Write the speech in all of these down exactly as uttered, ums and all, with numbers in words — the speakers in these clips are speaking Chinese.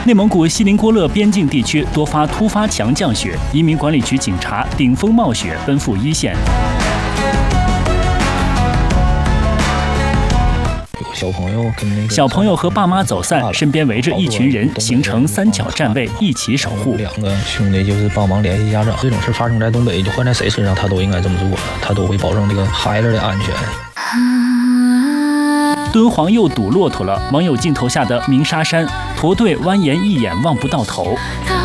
内蒙古锡林郭勒边境地区多发突发强降雪，移民管理局警察顶风冒雪奔赴一线。 小朋友跟那个小朋友和爸妈走散，身边围着一群人，形成三角站位，一起守护。 两个兄弟就是帮忙联系家长，这种事发生在东北，就换在谁身上，他都应该这么做，他都会保证这个孩子的安全。 敦煌又堵骆驼了，网友镜头下的鸣沙山，驼队蜿蜒一眼望不到头。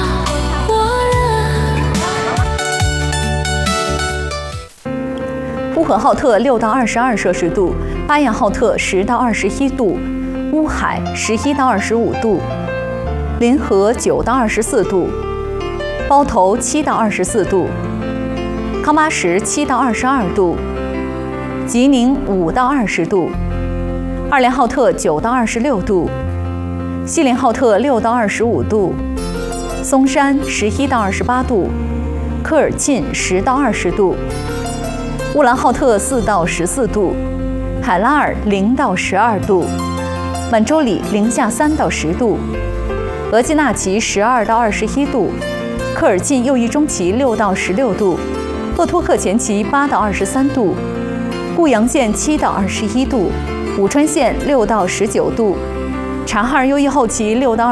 呼和浩特六到二十二摄氏度，巴彦浩特十到二十一度，乌海十一到二十五度，临河九到二十四度，包头七到二十四度，康巴什七到二十二度，吉宁五到二十度，二连浩特九到二十六度，锡林浩特六到二十五度，松山十一到二十八度，科尔沁十到二十度。乌兰浩特四到十四度，海拉尔零到十二度，满洲里零下三到十度，额济纳旗十二到二十一度，科尔沁右翼中旗六到十六度，鄂托克前旗八到二十三度，固阳县七到二十一度，武川县六到十九度，察哈尔右翼后旗六到